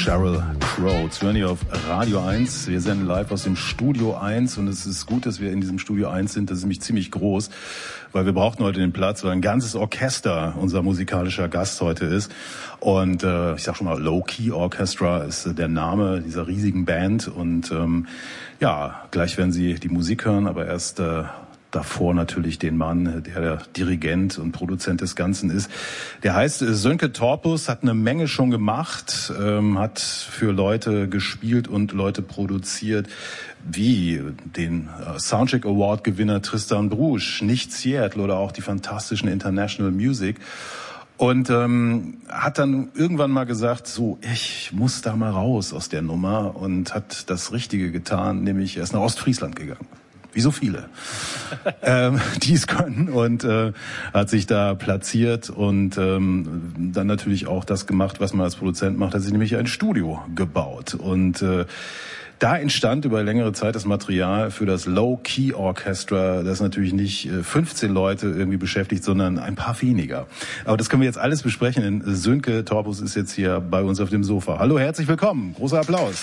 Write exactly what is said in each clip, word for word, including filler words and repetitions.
Sheryl Crow. Jetzt hören hier auf Radio eins. Wir senden live aus dem Studio eins und es ist gut, dass wir in diesem Studio eins sind. Das ist nämlich ziemlich groß, weil wir brauchten heute den Platz, weil ein ganzes Orchester unser musikalischer Gast heute ist. Und äh, ich sag schon mal, Low Key Orchestra ist äh, der Name dieser riesigen Band. Und ähm, ja, gleich werden Sie die Musik hören, aber erst äh, davor natürlich den Mann, der der Dirigent und Produzent des Ganzen ist. Der heißt Sönke Torpus, hat eine Menge schon gemacht, ähm, hat für Leute gespielt und Leute produziert, wie den Soundcheck Award Gewinner Tristan Brusch, Nicht Seattle oder auch die fantastischen International Music. Und ähm, hat dann irgendwann mal gesagt, so, ich muss da mal raus aus der Nummer, und hat das Richtige getan, nämlich er ist nach Ostfriesland gegangen. Wie so viele, ähm, die es können, und äh, hat sich da platziert und ähm, dann natürlich auch das gemacht, was man als Produzent macht, hat sich nämlich ein Studio gebaut. Und äh, da entstand über längere Zeit das Material für das Low Key Orchestra, das natürlich nicht fünfzehn Leute irgendwie beschäftigt, sondern ein paar weniger. Aber das können wir jetzt alles besprechen, denn Sönke Torpus ist jetzt hier bei uns auf dem Sofa. Hallo, herzlich willkommen. Großer Applaus.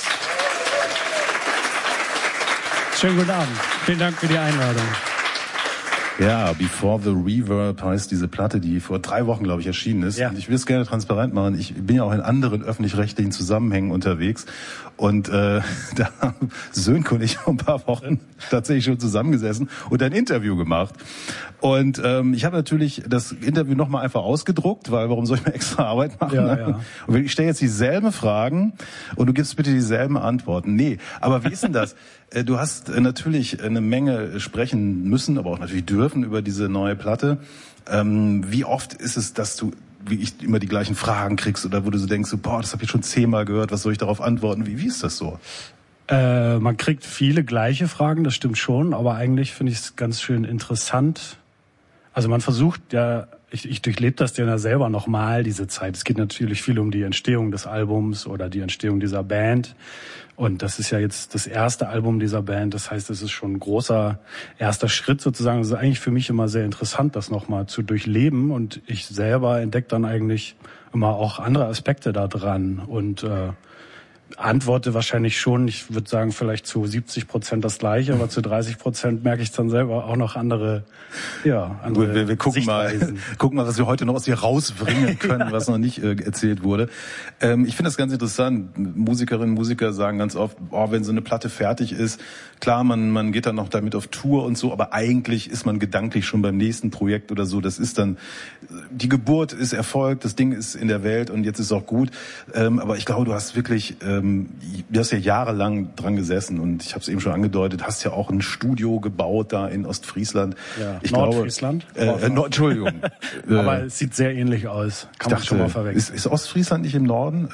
Schönen guten Abend. Vielen Dank für die Einladung. Ja, Before the Reverb heißt diese Platte, die vor drei Wochen, glaube ich, erschienen ist. Ja. Und ich will es gerne transparent machen. Ich bin ja auch in anderen öffentlich-rechtlichen Zusammenhängen unterwegs. Und äh, da haben Sönke und ich vor ein paar Wochen tatsächlich schon zusammengesessen und ein Interview gemacht. Und ähm, ich habe natürlich das Interview nochmal einfach ausgedruckt, weil warum soll ich mir extra Arbeit machen? Ja, ne? ja. Und ich stelle jetzt dieselben Fragen und du gibst bitte dieselben Antworten. Nee, aber wie ist denn das? Du hast natürlich eine Menge sprechen müssen, aber auch natürlich dürfen über diese neue Platte. Ähm, wie oft ist es, dass du wie ich immer die gleichen Fragen kriegst oder wo du so denkst, so, boah, das habe ich schon zehnmal gehört, was soll ich darauf antworten? Wie, wie ist das so? Äh, man kriegt viele gleiche Fragen, das stimmt schon, aber eigentlich finde ich es ganz schön interessant. Also man versucht ja, ich, ich durchlebe das ja selber nochmal, diese Zeit. Es geht natürlich viel um die Entstehung des Albums oder die Entstehung dieser Band. Und das ist ja jetzt das erste Album dieser Band. Das heißt, es ist schon ein großer erster Schritt sozusagen. Es ist eigentlich für mich immer sehr interessant, das nochmal zu durchleben. Und ich selber entdecke dann eigentlich immer auch andere Aspekte da dran. Und äh, antworte wahrscheinlich schon, ich würde sagen, vielleicht zu siebzig Prozent das Gleiche, aber zu dreißig Prozent merke ich dann selber auch noch andere, ja, andere wir, wir gucken mal, gucken mal, was wir heute noch aus dir rausbringen können, was noch nicht äh, erzählt wurde. Ähm, ich finde das ganz interessant. Musikerinnen und Musiker sagen ganz oft, oh, wenn so eine Platte fertig ist, klar, man, man geht dann noch damit auf Tour und so, aber eigentlich ist man gedanklich schon beim nächsten Projekt oder so. Das ist dann, die Geburt ist erfolgt, das Ding ist in der Welt und jetzt ist auch gut. Ähm, aber ich glaube, du hast wirklich, ähm, du hast ja jahrelang dran gesessen und ich habe es eben schon angedeutet, hast ja auch ein Studio gebaut da in Ostfriesland. Ja, ich Nordfriesland? Glaube, äh, äh, Nord, Entschuldigung. Aber es sieht sehr ähnlich aus. Kann man schon mal verwechseln. Ist, ist Ostfriesland nicht im Norden?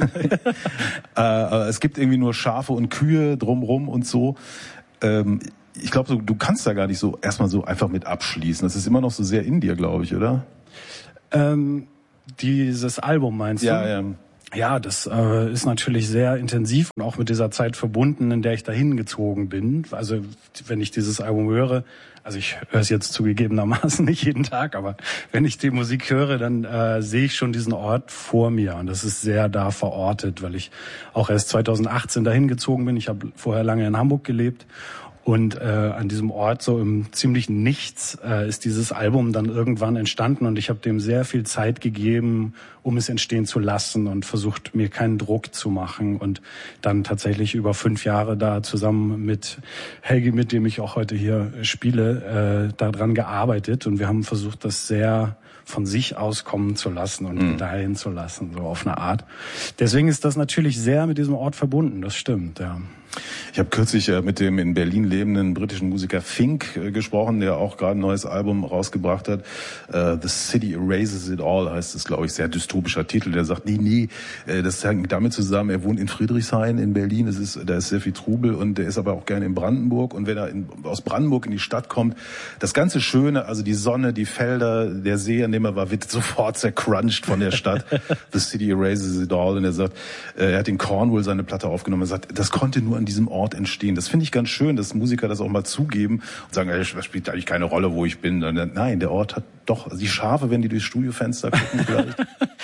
äh, es gibt irgendwie nur Schafe und Kühe drumrum und so. Ähm, ich glaube, du, du kannst da gar nicht so erstmal so einfach mit abschließen. Das ist immer noch so sehr in dir, glaube ich, oder? Ähm, dieses Album meinst du? Ja, ja. Ja, das äh, ist natürlich sehr intensiv und auch mit dieser Zeit verbunden, in der ich dahin gezogen bin. Also wenn ich dieses Album höre, also ich höre es jetzt zugegebenermaßen nicht jeden Tag, aber wenn ich die Musik höre, dann äh, sehe ich schon diesen Ort vor mir und das ist sehr da verortet, weil ich auch erst zweitausendachtzehn dahin gezogen bin. Ich habe vorher lange in Hamburg gelebt. Und äh, an diesem Ort, so im ziemlichen Nichts, äh, ist dieses Album dann irgendwann entstanden. Und ich habe dem sehr viel Zeit gegeben, um es entstehen zu lassen und versucht, mir keinen Druck zu machen. Und dann tatsächlich über fünf Jahre da zusammen mit Helgi, mit dem ich auch heute hier spiele, äh, daran gearbeitet. Und wir haben versucht, das sehr von sich aus kommen zu lassen und mhm. dahin zu lassen, so auf eine Art. Deswegen ist das natürlich sehr mit diesem Ort verbunden, das stimmt, ja. Ich habe kürzlich äh, mit dem in Berlin lebenden britischen Musiker Fink äh, gesprochen, der auch gerade ein neues Album rausgebracht hat. Äh, The City Erases It All heißt es, glaube ich, sehr dystopischer Titel. Der sagt, nee, nee, äh, das hängt damit zusammen, er wohnt in Friedrichshain in Berlin, es ist, da ist sehr viel Trubel und der ist aber auch gerne in Brandenburg. Und wenn er in, aus Brandenburg in die Stadt kommt, das ganze Schöne, also die Sonne, die Felder, der See, an dem er war, wird sofort zercrunched von der Stadt. The City Erases It All. Und er sagt, äh, er hat in Cornwall seine Platte aufgenommen. Er sagt, das konnte nur an diesem Ort entstehen. Das finde ich ganz schön, dass Musiker das auch mal zugeben und sagen, ey, das spielt eigentlich keine Rolle, wo ich bin. Nein, der Ort hat doch, also die Schafe, wenn die durchs Studiofenster gucken vielleicht.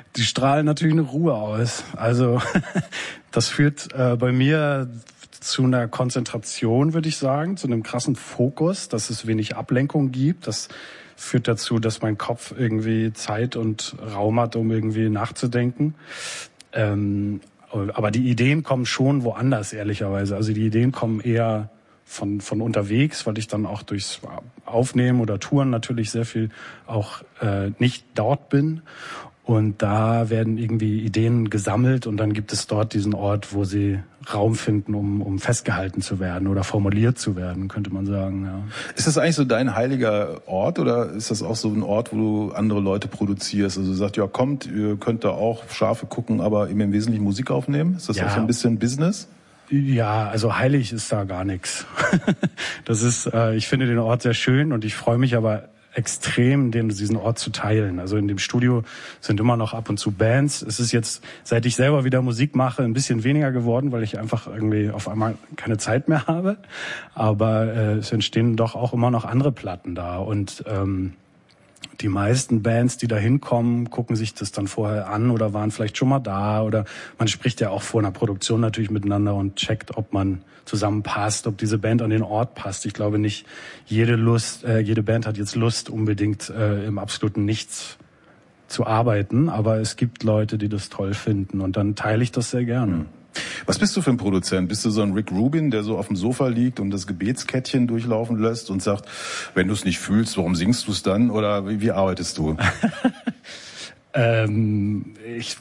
Die strahlen natürlich eine Ruhe aus. Also das führt äh, bei mir zu einer Konzentration, würde ich sagen, zu einem krassen Fokus, dass es wenig Ablenkung gibt. Das führt dazu, dass mein Kopf irgendwie Zeit und Raum hat, um irgendwie nachzudenken. Ähm, aber die Ideen kommen schon woanders, ehrlicherweise. Also die Ideen kommen eher von von unterwegs, weil ich dann auch durchs Aufnehmen oder Touren natürlich sehr viel auch äh, nicht dort bin. Und da werden irgendwie Ideen gesammelt und dann gibt es dort diesen Ort, wo sie Raum finden, um, um festgehalten zu werden oder formuliert zu werden, könnte man sagen. Ja. Ist das eigentlich so dein heiliger Ort oder ist das auch so ein Ort, wo du andere Leute produzierst? Also du sagst, ja kommt, ihr könnt da auch Schafe gucken, aber eben im Wesentlichen Musik aufnehmen? Ist das Ja. auch so ein bisschen Business? Ja, also heilig ist da gar nichts. Das ist, äh, ich finde den Ort sehr schön und ich freue mich aber extrem, den, diesen Ort zu teilen. Also in dem Studio sind immer noch ab und zu Bands. Es ist jetzt, seit ich selber wieder Musik mache, ein bisschen weniger geworden, weil ich einfach irgendwie auf einmal keine Zeit mehr habe. Aber äh, es entstehen doch auch immer noch andere Platten da. Und ähm, die meisten Bands, die da hinkommen, gucken sich das dann vorher an oder waren vielleicht schon mal da. Oder man spricht ja auch vor einer Produktion natürlich miteinander und checkt, ob man zusammenpasst, ob diese Band an den Ort passt. Ich glaube nicht, jede Lust, äh, jede Band hat jetzt Lust, unbedingt äh, im absoluten Nichts zu arbeiten. Aber es gibt Leute, die das toll finden. Und dann teile ich das sehr gerne. Mhm. Was bist du für ein Produzent? Bist du so ein Rick Rubin, der so auf dem Sofa liegt und das Gebetskettchen durchlaufen lässt und sagt, wenn du es nicht fühlst, warum singst du es dann? Oder wie, wie arbeitest du? ähm, ich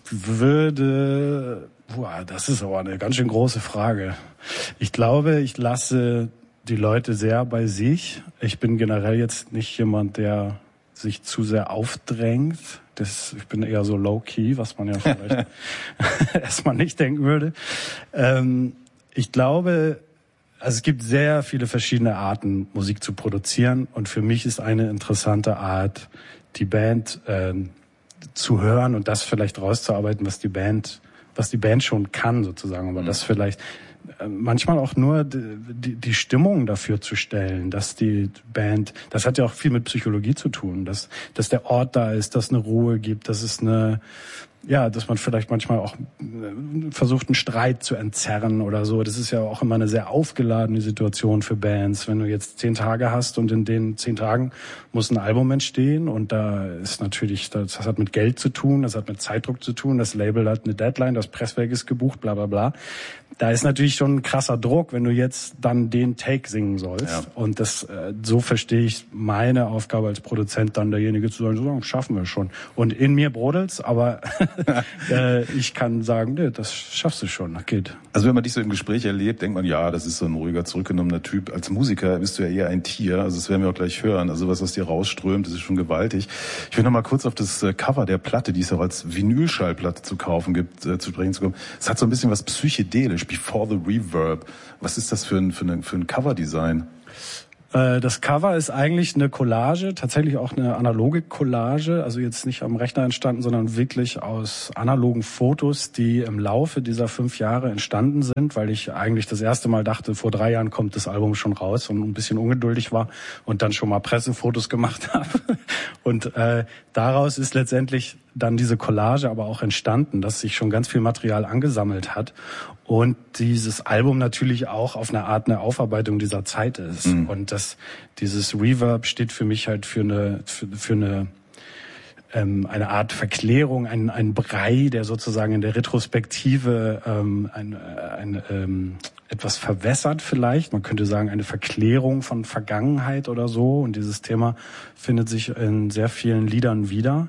würde... Boah, das ist aber eine ganz schön große Frage. Ich glaube, ich lasse die Leute sehr bei sich. Ich bin generell jetzt nicht jemand, der sich zu sehr aufdrängt. Das, ich bin eher so low-key, was man ja vielleicht erstmal nicht denken würde. Ähm, ich glaube, also es gibt sehr viele verschiedene Arten, Musik zu produzieren. Und für mich ist eine interessante Art, die Band äh, zu hören und das vielleicht rauszuarbeiten, was die Band was die Band schon kann, sozusagen, aber mhm. das vielleicht äh, manchmal auch nur die, die, die Stimmung dafür zu stellen, dass die Band, das hat ja auch viel mit Psychologie zu tun, dass, dass der Ort da ist, dass es eine Ruhe gibt, dass es eine, ja, dass man vielleicht manchmal auch versucht, einen Streit zu entzerren oder so. Das ist ja auch immer eine sehr aufgeladene Situation für Bands. Wenn du jetzt zehn Tage hast und in den zehn Tagen muss ein Album entstehen und da ist natürlich, das, das hat mit Geld zu tun, das hat mit Zeitdruck zu tun, das Label hat eine Deadline, das Presswerk ist gebucht, bla bla bla. Da ist natürlich schon ein krasser Druck, wenn du jetzt dann den Take singen sollst. Ja. Und das, äh, so verstehe ich meine Aufgabe als Produzent, dann derjenige zu sagen, so schaffen wir schon. Und in mir brodelt's, aber äh, ich kann sagen, nee, das schaffst du schon, das geht. Also wenn man dich so im Gespräch erlebt, denkt man, ja, das ist so ein ruhiger, zurückgenommener Typ. Als Musiker bist du ja eher ein Tier, also das werden wir auch gleich hören. Also was aus dir rausströmt, das ist schon gewaltig. Ich will noch mal kurz auf das Cover der Platte, die es auch als Vinylschallplatte zu kaufen gibt, äh, zu sprechen zu kommen. Es hat so ein bisschen was psychedelisch, Before the Reverb. Was ist das für ein, für ein, für ein Coverdesign? Das Cover ist eigentlich eine Collage, tatsächlich auch eine analoge Collage, also jetzt nicht am Rechner entstanden, sondern wirklich aus analogen Fotos, die im Laufe dieser fünf Jahre entstanden sind, weil ich eigentlich das erste Mal dachte, vor drei Jahren kommt das Album schon raus und ein bisschen ungeduldig war und dann schon mal Pressefotos gemacht habe. Und äh, daraus ist letztendlich dann diese Collage aber auch entstanden, dass sich schon ganz viel Material angesammelt hat und dieses Album natürlich auch auf eine Art eine Aufarbeitung dieser Zeit ist. Mhm. Und das, dieses Reverb steht für mich halt für eine, für, für eine, ähm, eine Art Verklärung, ein, ein Brei, der sozusagen in der Retrospektive ähm, ein, ein, ähm, etwas verwässert vielleicht. Man könnte sagen, eine Verklärung von Vergangenheit oder so. Und dieses Thema findet sich in sehr vielen Liedern wieder.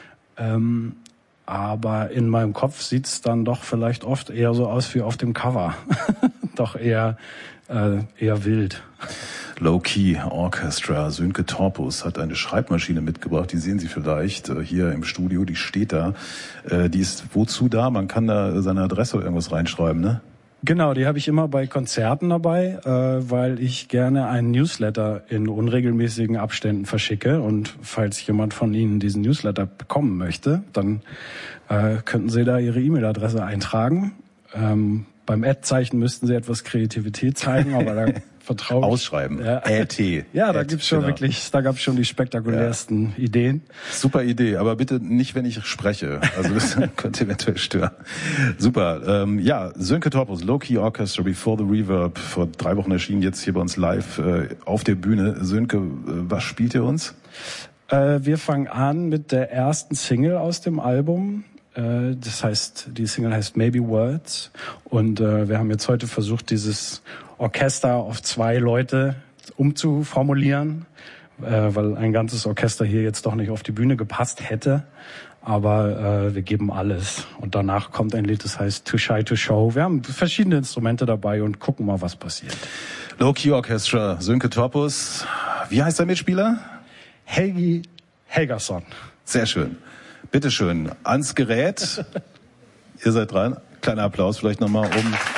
Ähm, aber in meinem Kopf sieht's dann doch vielleicht oft eher so aus wie auf dem Cover. Doch eher, äh, eher wild. Low-Key Orchestra. Sönke Torpus hat eine Schreibmaschine mitgebracht, die sehen Sie vielleicht äh, hier im Studio, die steht da. Äh, die ist wozu da? Man kann da seine Adresse oder irgendwas reinschreiben, ne? Genau, die habe ich immer bei Konzerten dabei, äh, weil ich gerne einen Newsletter in unregelmäßigen Abständen verschicke. Und falls jemand von Ihnen diesen Newsletter bekommen möchte, dann äh, könnten Sie da Ihre E-Mail-Adresse eintragen. Ähm, beim Ad-Zeichen müssten Sie etwas Kreativität zeigen, aber da vertraue. Ausschreiben. Ja. Ä T. Ja, da Ät, gibt's schon genau. wirklich, da gab's schon die spektakulärsten ja. Ideen. Super Idee, aber bitte nicht, wenn ich spreche. Also das könnte eventuell stören. Super. Ähm, ja, Sönke Torpus, Low Key Orchestra, Before the Reverb, vor drei Wochen erschienen, jetzt hier bei uns live äh, auf der Bühne. Sönke, äh, was spielt ihr uns? Äh, wir fangen an mit der ersten Single aus dem Album. Äh, das heißt, die Single heißt Maybe Words. Und äh, wir haben jetzt heute versucht, dieses Orchester auf zwei Leute umzuformulieren, äh, weil ein ganzes Orchester hier jetzt doch nicht auf die Bühne gepasst hätte. Aber äh, wir geben alles. Und danach kommt ein Lied, das heißt Too Shy to Show. Wir haben verschiedene Instrumente dabei und gucken mal, was passiert. Low Key Orchestra, Sönke Torpus. Wie heißt der Mitspieler? Helgi Helgason. Sehr schön. Bitteschön. Ans Gerät. Ihr seid dran. Kleiner Applaus vielleicht nochmal, um